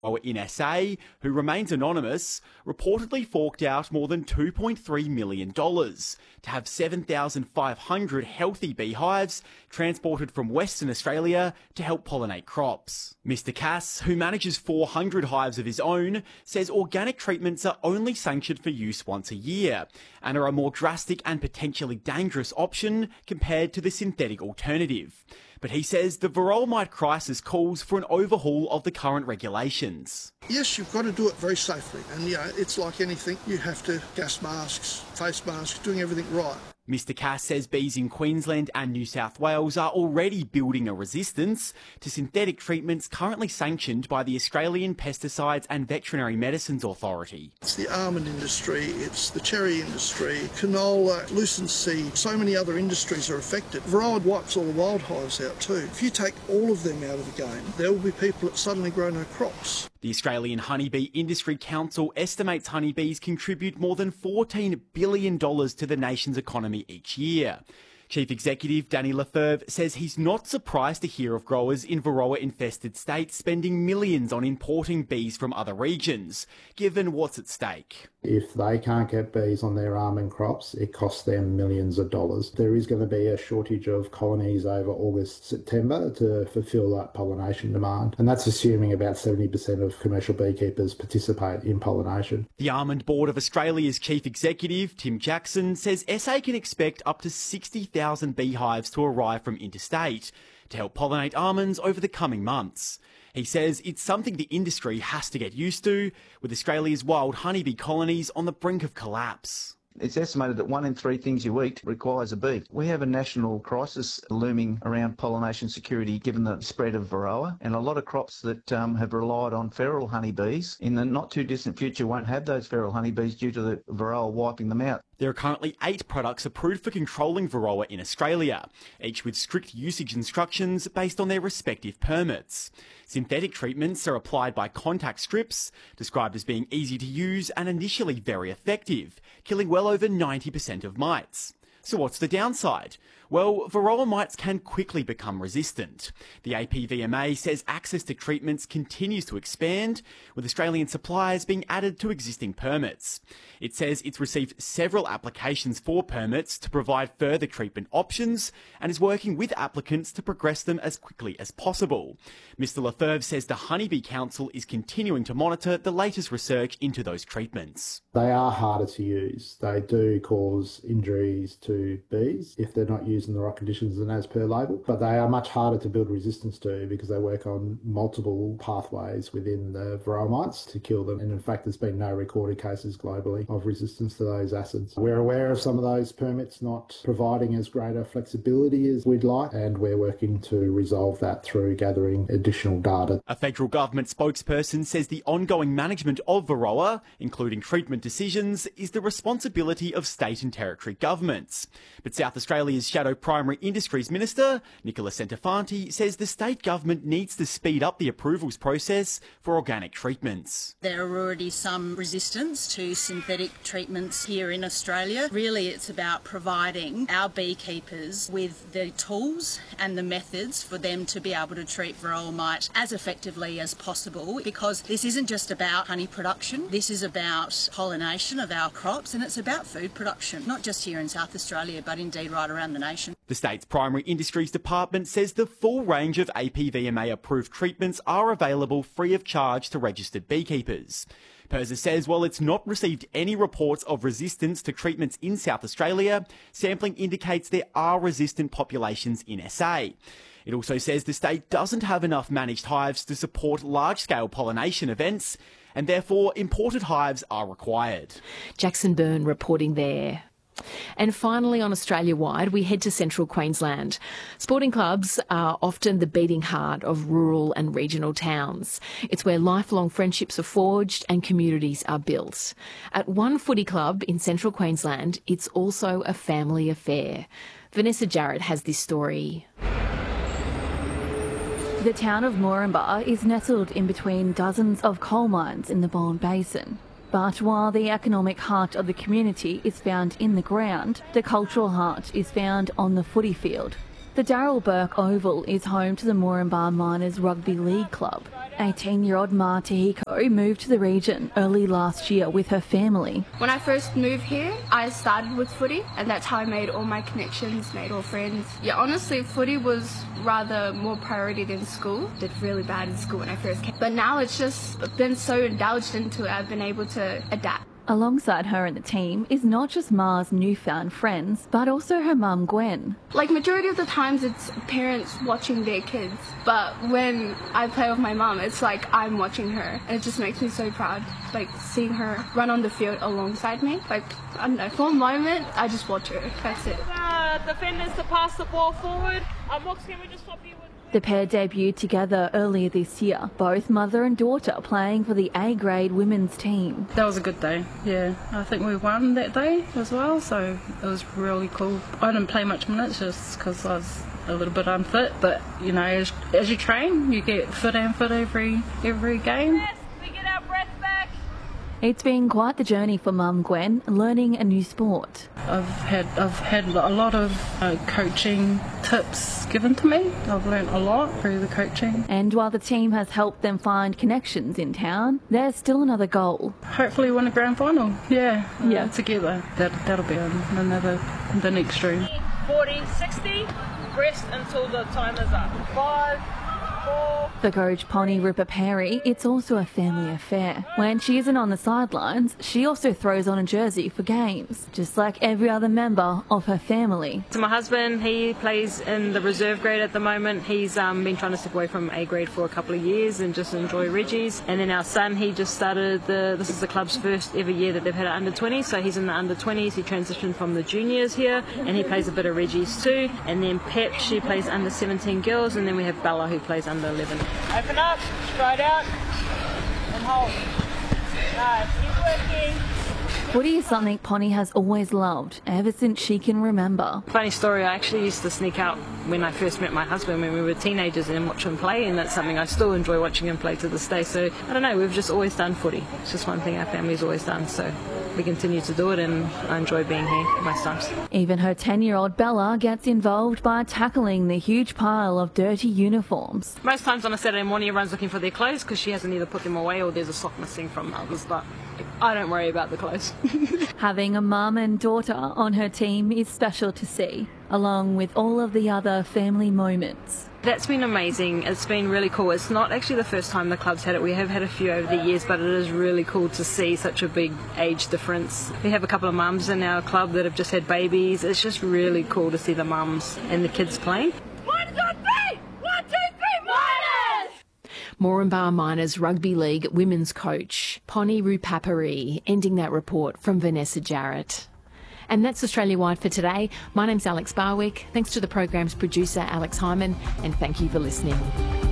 in SA, who remains anonymous, reportedly forked out more than $2.3 million to have 7,500 healthy beehives transported from Western Australia to help pollinate crops. Mr. Cass, who manages 400 hives of his own, says organic treatments are only sanctioned for use once a year and are a more drastic and potentially dangerous option compared to the synthetic alternative. But he says the varroa mite crisis calls for an overhaul of the current regulations. Yes, you've got to do it very safely. And, it's like anything. You have to gas masks, face masks, doing everything right. Mr. Cass says bees in Queensland and New South Wales are already building a resistance to synthetic treatments currently sanctioned by the Australian Pesticides and Veterinary Medicines Authority. It's the almond industry, it's the cherry industry, canola, lucerne seed, so many other industries are affected. Varroa wipes all the wild hives out too. If you take all of them out of the game, there will be people that suddenly grow no crops. The Australian Honeybee Industry Council estimates honeybees contribute more than $14 billion to the nation's economy each year. Chief Executive Danny Lefebvre says he's not surprised to hear of growers in varroa-infested states spending millions on importing bees from other regions, given what's at stake. If they can't get bees on their almond crops, it costs them millions of dollars. There is going to be a shortage of colonies over August, September to fulfil that pollination demand. And that's assuming about 70% of commercial beekeepers participate in pollination. The Almond Board of Australia's Chief Executive, Tim Jackson, says SA can expect up to 60,000 beehives to arrive from interstate to help pollinate almonds over the coming months. He says it's something the industry has to get used to, with Australia's wild honeybee colonies on the brink of collapse. It's estimated that 1 in 3 things you eat requires a bee. We have a national crisis looming around pollination security given the spread of varroa, and a lot of crops that have relied on feral honeybees in the not too distant future won't have those feral honeybees due to the varroa wiping them out. There are currently 8 products approved for controlling varroa in Australia, each with strict usage instructions based on their respective permits. Synthetic treatments are applied by contact strips, described as being easy to use and initially very effective, killing well over 90% of mites. So what's the downside? Well, varroa mites can quickly become resistant. The APVMA says access to treatments continues to expand, with Australian suppliers being added to existing permits. It says it's received several applications for permits to provide further treatment options and is working with applicants to progress them as quickly as possible. Mr. Lefebvre says the Honeybee Council is continuing to monitor the latest research into those treatments. They are harder to use. They do cause injuries to bees if they're not used in the right conditions and as per label, but they are much harder to build resistance to because they work on multiple pathways within the varroa mites to kill them. And in fact, there's been no recorded cases globally of resistance to those acids. We're aware of some of those permits not providing as great a flexibility as we'd like, and we're working to resolve that through gathering additional data. A federal government spokesperson says the ongoing management of varroa, including treatment decisions, is the responsibility of state and territory governments. But South Australia's Shadow Primary Industries Minister, Nicola Centofanti, says the state government needs to speed up the approvals process for organic treatments. There are already some resistance to synthetic treatments here in Australia. Really, it's about providing our beekeepers with the tools and the methods for them to be able to treat varroa mite as effectively as possible, because this isn't just about honey production, this is about pollination of our crops, and it's about food production, not just here in South Australia, but indeed right around the nation. The state's Primary Industries Department says the full range of APVMA-approved treatments are available free of charge to registered beekeepers. PIRSA says while it's not received any reports of resistance to treatments in South Australia, sampling indicates there are resistant populations in SA. It also says the state doesn't have enough managed hives to support large-scale pollination events, and therefore imported hives are required. Jackson Byrne reporting there. And finally, on Australia-wide, we head to central Queensland. Sporting clubs are often the beating heart of rural and regional towns. It's where lifelong friendships are forged and communities are built. At one footy club in central Queensland, it's also a family affair. Vanessa Jarrett has this story. The town of Moranbah is nestled in between dozens of coal mines in the Bowen Basin. But while the economic heart of the community is found in the ground, the cultural heart is found on the footy field. The Darryl Burke Oval is home to the Moranbah Miners Rugby League Club. 18-year-old Ma Tahiko moved to the region early last year with her family. When I first moved here, I started with footy, and that's how I made all my connections, made all friends. Yeah, honestly, footy was rather more priority than school. Did really bad in school when I first came. But now it's just been so indulged into it, I've been able to adapt. Alongside her and the team is not just Ma's newfound friends, but also her mum Gwen. Like, majority of the times it's parents watching their kids, but when I play with my mum, it's like I'm watching her, and it just makes me so proud, like seeing her run on the field alongside me. Like, I don't know, for a moment I just watch her, that's it. Defenders to pass the ball forward. Mox, can we just swap you with... The pair debuted together earlier this year, both mother and daughter playing for the A-grade women's team. That was a good day, yeah. I think we won that day as well, so it was really cool. I didn't play much minutes just because I was a little bit unfit, but you know, as you train, you get fit and fit every game. Yes, we get our breath back. It's been quite the journey for Mum Gwen, learning a new sport. I've had a lot of coaching tips given to me. I've learned a lot through the coaching. And while the team has helped them find connections in town, there's still another goal. Hopefully win a grand final, yeah. Together. That'll be the next dream. 40, 60, rest until the time is up. 5, 4... For coach Pony Rupapari, it's also a family affair. When she isn't on the sidelines, she also throws on a jersey for games, just like every other member of her family. So my husband, he plays in the reserve grade at the moment. He's been trying to step away from A grade for a couple of years and just enjoy Reggie's. And then our son, he just started this is the club's first ever year that they've had an under 20, so he's in the under 20s. He transitioned from the juniors here, and he plays a bit of Reggie's too. And then Pep, she plays under 17 girls, and then we have Bella, who plays under 11. Open up, straight out, and hold. Nice, keep working. Footy is something Pony has always loved, ever since she can remember. Funny story, I actually used to sneak out when I first met my husband when we were teenagers and watch him play, and that's something I still enjoy watching him play to this day. So, I don't know, we've just always done footy. It's just one thing our family's always done, so we continue to do it, and I enjoy being here most times. Even her 10-year-old Bella gets involved by tackling the huge pile of dirty uniforms. Most times on a Saturday morning, everyone's looking for their clothes because she hasn't either put them away or there's a sock missing from others, but I don't worry about the clothes. Having a mum and daughter on her team is special to see, along with all of the other family moments. That's been amazing. It's been really cool. It's not actually the first time the club's had it. We have had a few over the years, but it is really cool to see such a big age difference. We have a couple of mums in our club that have just had babies. It's just really cool to see the mums and the kids playing. 1, 2, 3! 1, 2, 3, Miners! Moranbah Miners Rugby League women's coach, Pony Rupapari, ending that report from Vanessa Jarrett. And that's Australia-wide for today. My name's Alex Barwick. Thanks to the program's producer, Alex Hyman, and thank you for listening.